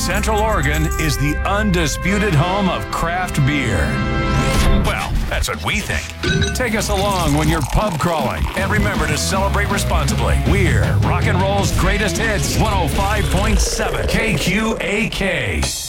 Central Oregon is the undisputed home of craft beer. Well, that's what we think. Take us along when you're pub crawling, and remember to celebrate responsibly. We're rock and roll's greatest hits, 105.7 KQAK.